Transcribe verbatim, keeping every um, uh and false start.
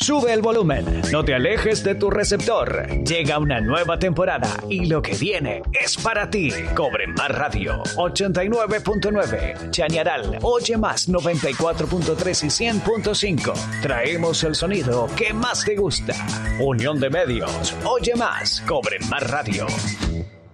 Sube el volumen, no te alejes de tu receptor. Llega una nueva temporada y lo que viene es para ti. Cobre Más Radio ochenta y nueve punto nueve, Chañaral, Oye Más noventa y cuatro punto tres y cien punto cinco. Traemos el sonido que más te gusta. Unión de Medios, Oye Más, Cobre Más Radio.